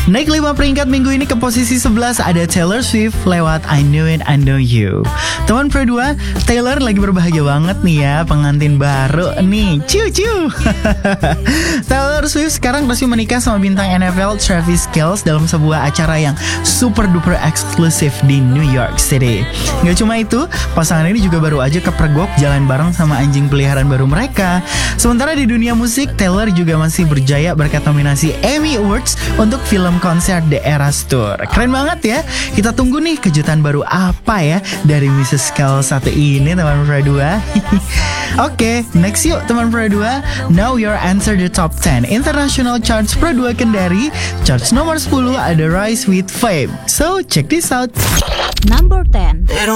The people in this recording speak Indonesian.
Naik 5 peringkat minggu ini ke posisi 11 ada Taylor Swift lewat I Knew It, I Know You. Teman Pro 2, Taylor lagi berbahagia banget nih ya, pengantin baru nih. Ciu. Taylor Swift sekarang resmi menikah sama bintang NFL Travis Kelce dalam sebuah acara yang super duper eksklusif di New York City. Gak cuma itu, pasangan ini juga baru aja kepergok jalan bareng sama anjing peliharaan baru mereka. Sementara di dunia musik, Taylor juga masih berjaya berkat nominasi Emmy Awards untuk film konser The Eras Tour. Keren banget ya. Kita tunggu nih kejutan baru apa ya dari Mrs. Kelce satu ini, teman Pro 2. Oke, next yuk teman Pro 2. Now your answer the top 10 International Charts Pro 2 Kendari. Charts nomor 10 ada Rise with Fame. So check this out. Number 10.